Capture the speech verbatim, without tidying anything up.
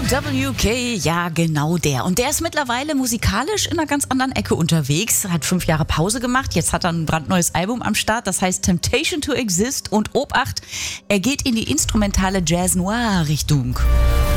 W K, ja genau der. Und der ist mittlerweile musikalisch in einer ganz anderen Ecke unterwegs. Hat fünf Jahre Pause gemacht. Jetzt hat er ein brandneues Album am Start. Das heißt Temptation to Exist. Und Obacht, er geht in die instrumentale Jazz-Noir-Richtung.